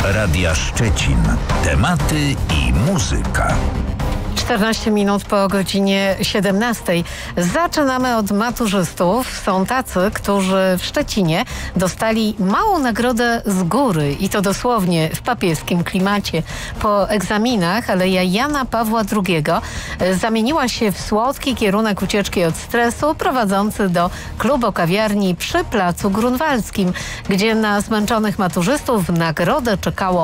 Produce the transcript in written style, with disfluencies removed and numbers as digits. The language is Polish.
Radia Szczecin. Tematy i muzyka. 14 minut po godzinie 17. Zaczynamy od maturzystów. Są tacy, którzy w Szczecinie dostali małą nagrodę z góry i to dosłownie w papieskim klimacie. Po egzaminach Aleja Jana Pawła II zamieniła się w słodki kierunek ucieczki od stresu prowadzący do klubu-kawiarni przy Placu Grunwaldzkim, gdzie na zmęczonych maturzystów w nagrodę czekało